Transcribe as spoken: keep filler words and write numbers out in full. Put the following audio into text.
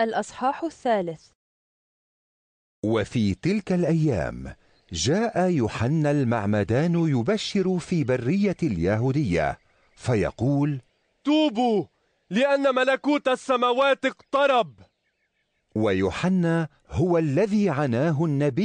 الأصحاح الثالث. وفي تلك الأيام جاء يوحنا المعمدان يبشر في برية اليهودية فيقول: توبوا لأن ملكوت السماوات اقترب. ويوحنا هو الذي عناه النبي